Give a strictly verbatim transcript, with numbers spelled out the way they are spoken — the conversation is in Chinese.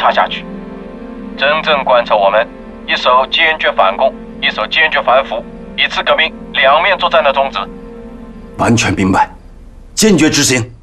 插下去，真正贯彻我们一手坚决反攻，一手坚决反腐，一次革命两面作战的宗旨。 完全明白，坚决执行。